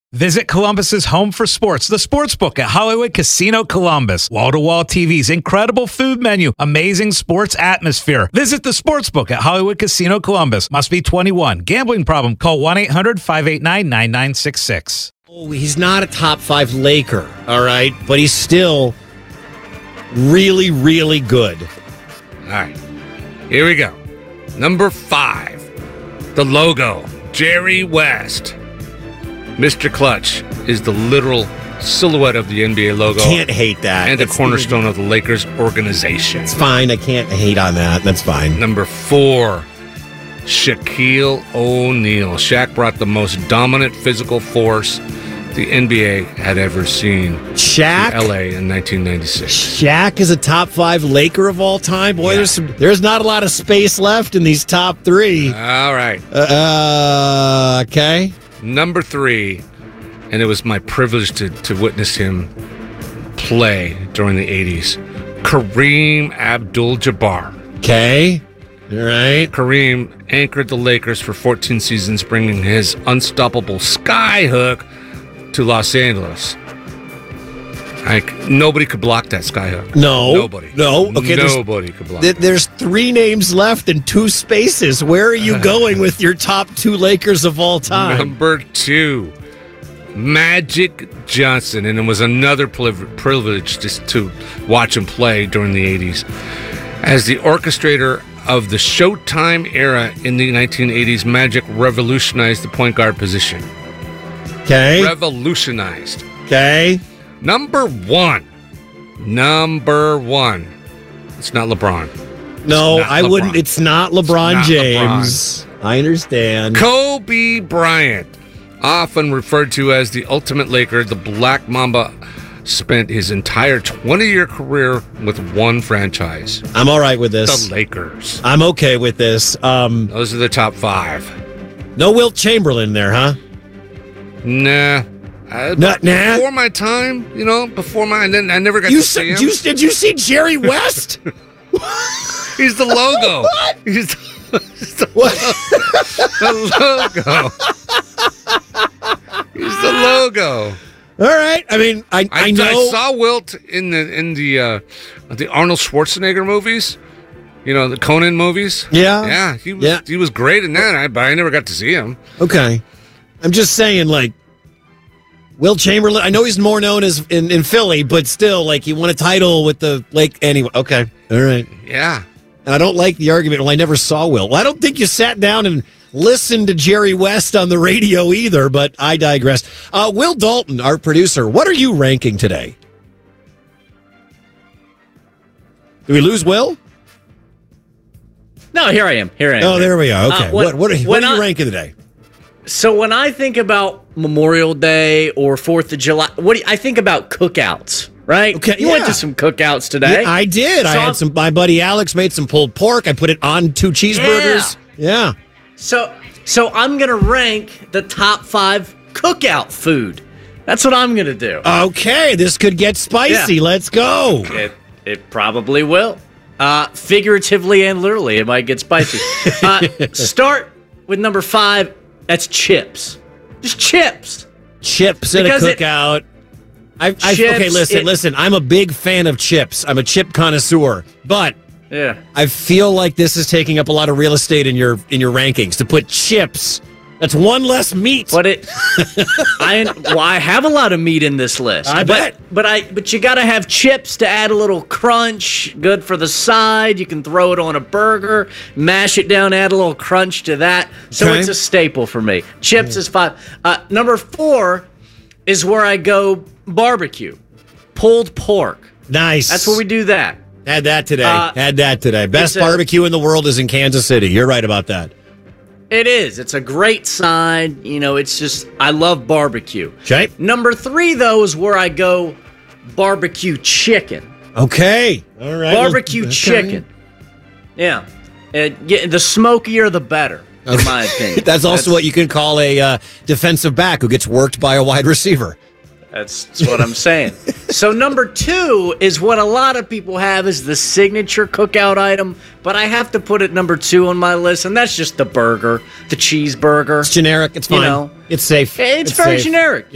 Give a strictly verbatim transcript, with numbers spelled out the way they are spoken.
Visit Columbus's home for sports, the Sportsbook at Hollywood Casino Columbus. Wall-to-wall T Vs, incredible food menu, amazing sports atmosphere. Visit the Sportsbook at Hollywood Casino Columbus. Must be twenty-one. Gambling problem? Call one eight hundred five eight nine nine nine six six. Oh, he's not a top five Laker, all right? But he's still really, really good. All right. Here we go. Number five. The logo. Jerry West. Mister Clutch is the literal silhouette of the N B A logo. Can't hate that. And the That's cornerstone of the Lakers organization. It's fine. I can't hate on that. That's fine. Number four, Shaquille O'Neal. Shaq brought the most dominant physical force the N B A had ever seen. Shaq? To L A in nineteen ninety-six. Shaq is a top five Laker of all time? Boy, Yeah. there's some, there's not a lot of space left in these top three. All right. Uh, okay. Number three, and it was my privilege to, to witness him play during the eighties, Kareem Abdul-Jabbar. Okay. All right. Kareem anchored the Lakers for fourteen seasons, bringing his unstoppable skyhook to Los Angeles. Like, nobody could block that skyhook. No. Nobody. No. Okay. Nobody could block th- it. There's three names left and two spaces. Where are you going with your top two Lakers of all time? Number two, Magic Johnson. And it was another priv- privilege just to watch him play during the eighties. As the orchestrator of the Showtime era in the nineteen eighties, Magic revolutionized the point guard position. Okay. Revolutionized. Okay. Number one. Number one. It's not LeBron. No, It's not I LeBron. wouldn't. It's not LeBron It's not James. I understand. Kobe Bryant, often referred to as the ultimate Laker, the Black Mamba spent his entire twenty-year career with one franchise. I'm all right with this. The Lakers. I'm okay with this. Um, Those are the top five. no Wilt Chamberlain there, huh? Nah. Uh, Not nah. Before my time, you know, before my, I, didn't, I never got You to said, see him. you, did you see Jerry West? He's the logo. What? He's the, he's the, What? the logo. He's the logo. All right. I mean, I, I, I, know. I saw Wilt in the in the uh, the Arnold Schwarzenegger movies. You know, the Conan movies. Yeah. Yeah, he was Yeah. he was great in that, I, but I never got to see him. Okay. I'm just saying, like, Wilt Chamberlain, I know he's more known as in, in Philly, but still, like, he won a title with the Lake. Anyway, okay. All right. Yeah. And I don't like the argument, well, I never saw Wilt. Well, I don't think you sat down and listened to Jerry West on the radio either, but I digress. Uh, Will Dalton, our producer, what are you ranking today? Did we lose Will? No, here I am. Here I am. Oh, there we are. Okay. Uh, what, what, are, what when are you I- ranking today? So when I think about Memorial Day or Fourth of July, what do you, I think about cookouts, right? Okay, you went yeah. to some cookouts today. Yeah, I did. I So had I'm- some. My buddy Alex made some pulled pork. I put it on two cheeseburgers. Yeah. So, so I'm gonna rank the top five cookout food. That's what I'm gonna do. Okay, this could get spicy. Yeah. Let's go. It it probably will. Uh, figuratively and literally, it might get spicy. uh, start with number five. That's chips. Just chips. Chips at Because a it- cookout. I, I, okay, Chips, listen, it- listen. I'm a big fan of chips. I'm a chip connoisseur, but Yeah. I feel like this is taking up a lot of real estate in your in your rankings to put chips. That's one less meat. But it, I well, I have a lot of meat in this list. I but, bet. But I, but you got to have chips to add a little crunch. Good for the side. You can throw it on a burger, mash it down, add a little crunch to that. So Okay. it's a staple for me. Chips is five. Uh, number four is where I go barbecue, pulled pork. Nice. That's where we do that. had that today. Uh, had that today. Best a- barbecue in the world is in Kansas City. You're right about that. It is. It's a great side. You know, it's just I love barbecue. Okay. Number three, though, is where I go barbecue chicken. Okay. All right. Barbecue Okay. chicken. Yeah. Uh, yeah. The smokier, the better, in my opinion. That's also what you can call a uh, defensive back who gets worked by a wide receiver. That's, that's what I'm saying. So number two is what a lot of people have as the signature cookout item, but I have to put it number two on my list, and that's just the burger, the cheeseburger. It's generic. It's fine. You know, it's safe. it's, very safe. generic.